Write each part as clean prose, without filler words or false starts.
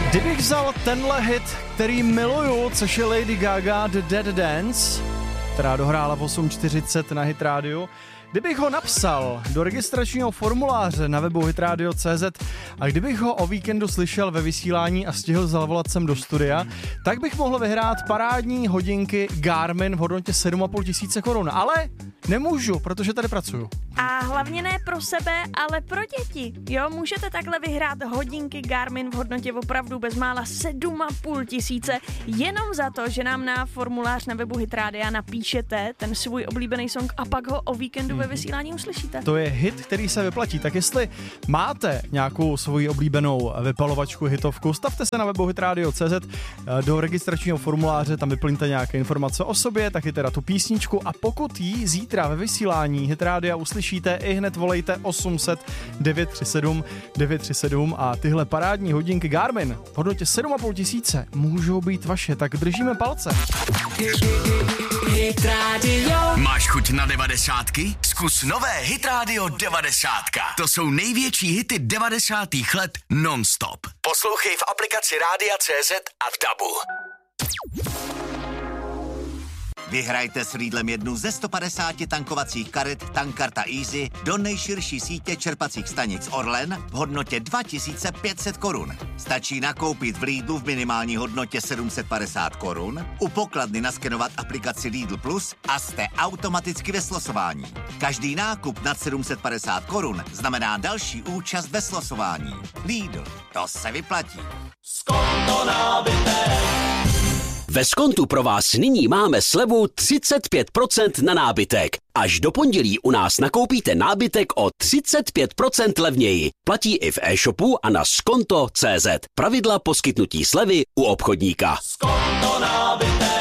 Kdybych vzal tenhle hit, který miluju, což je Lady Gaga The Dead Dance, která dohrála v 8:40 na Hit Radio, kdybych ho napsal do registračního formuláře na webu hitradio.cz a kdybych ho o víkendu slyšel ve vysílání a stihl zavolat sem do studia, tak bych mohl vyhrát parádní hodinky Garmin v hodnotě 7,5 tisíce korun. Ale nemůžu, protože tady pracuju. A hlavně ne pro sebe, ale pro děti. Jo, můžete takhle vyhrát hodinky Garmin v hodnotě opravdu bezmála 7,5 tisíce, jenom za to, že nám na formulář na webu Hitradia napíšete ten svůj oblíbený song a pak ho o víkendu ve vysílání uslyšíte. To je hit, který se vyplatí. Tak jestli máte nějakou svoji oblíbenou vypalovačku, hitovku, stavte se na webu hitradio.cz do registračního formuláře, tam vyplňte nějaké informace o sobě, taky teda tu písničku a pokud ji zítra ve vysílání Hitradia uslyšíte, i hned volejte 800 937 937 a tyhle parádní hodinky Garmin v hodnotě 7,5 tisíce můžou být vaše, tak držíme palce. Hit Radio. Máš chuť na 90ky? Zkus nové Hit Radio 90. To jsou největší hity 90. let non-stop. Poslouchej v aplikaci Rádia.cz a v DABu. Vyhrajte s Lidlem jednu ze 150 tankovacích karet Tankarta Easy do nejširší sítě čerpacích stanic Orlen v hodnotě 2500 korun. Stačí nakoupit v Lidlu v minimální hodnotě 750 korun, u pokladny naskenovat aplikaci Lidl Plus a jste automaticky ve slosování. Každý nákup nad 750 korun znamená další účast ve slosování. Lidl, to se vyplatí. Skonto nábytek. Ve Skontu pro vás nyní máme slevu 35% na nábytek. Až do pondělí u nás nakoupíte nábytek o 35% levněji. Platí i v e-shopu a na skonto.cz. Pravidla poskytnutí slevy u obchodníka. Skonto nábytek.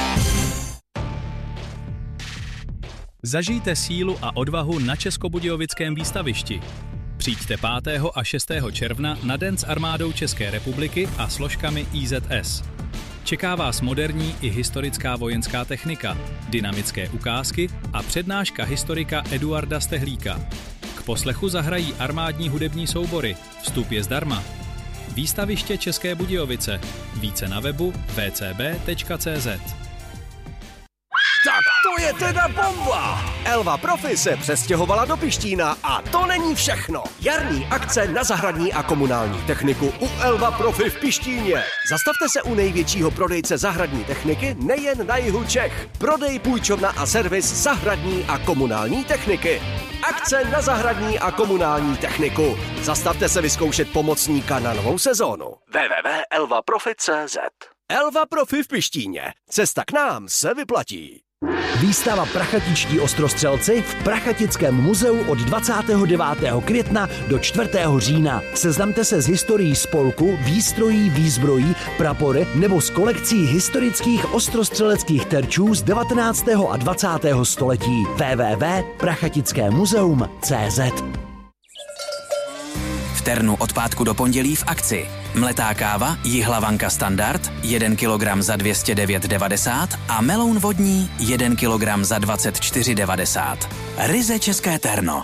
Zažijte sílu a odvahu na Českobudějovickém výstavišti. Přijďte 5. a 6. června na Den s armádou České republiky a složkami IZS. Čeká vás moderní i historická vojenská technika, dynamické ukázky a přednáška historika Eduarda Stehlíka. K poslechu zahrají armádní hudební soubory. Vstup je zdarma. Výstaviště České Budějovice. Více na webu vcb.cz. Tak to je teda bomba! Elva Profi se přestěhovala do Pištína a to není všechno. Jarní akce na zahradní a komunální techniku u Elva Profi v Pištíně. Zastavte se u největšího prodejce zahradní techniky nejen na jihu Čech. Prodej, půjčovna a servis zahradní a komunální techniky. Akce na zahradní a komunální techniku. Zastavte se vyzkoušet pomocníka na novou sezónu. www.elvaprofi.cz. Elva Profi v Pištíně. Cesta k nám se vyplatí. Výstava Prachatičtí ostrostřelci v Prachatickém muzeu od 29. května do 4. října. Seznamte se s historií spolku, výstrojí, výzbrojí, prapory nebo s kolekcí historických ostrostřeleckých terčů z 19. a 20. století. www.prachatickémuzeum.cz. V Ternu od pátku do pondělí v akci. Mletá káva Jihlavanka Standard 1 kg za 209,90 a meloun vodní 1 kg za 24,90. Ryze České Terno.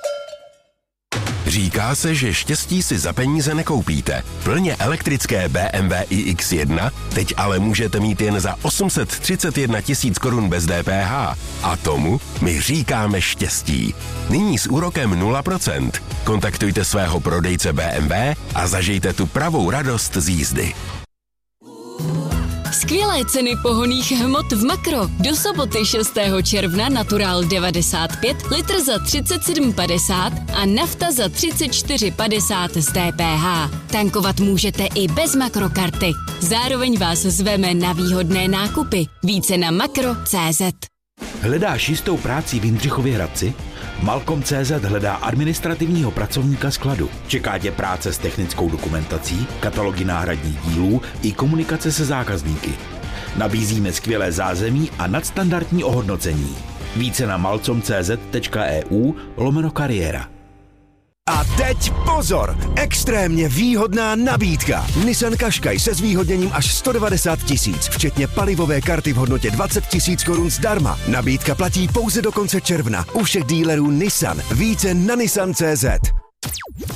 Říká se, že štěstí si za peníze nekoupíte. Plně elektrické BMW iX1 teď ale můžete mít jen za 831 000 korun bez DPH. A tomu my říkáme štěstí. Nyní s úrokem 0%. Kontaktujte svého prodejce BMW a zažijte tu pravou radost z jízdy. Skvělé ceny pohonných hmot v Makro. Do soboty 6. června Natural 95, litr za 37,50 a nafta za 34,50 z DPH. Tankovat můžete i bez Makrokarty. Zároveň vás zveme na výhodné nákupy. Více na makro.cz. Hledáš jistou práci v Jindřichově Hradci? Malkom.cz hledá administrativního pracovníka skladu. Čeká tě práce s technickou dokumentací, katalogy náhradních dílů i komunikace se zákazníky. Nabízíme skvělé zázemí a nadstandardní ohodnocení. Více na malcom.cz.eu/kariéra. A teď pozor! Extrémně výhodná nabídka. Nissan Qashqai se zvýhodněním až 190 000, včetně palivové karty v hodnotě 20 000 korun zdarma. Nabídka platí pouze do konce června u všech dílerů Nissan. Více na nissan.cz.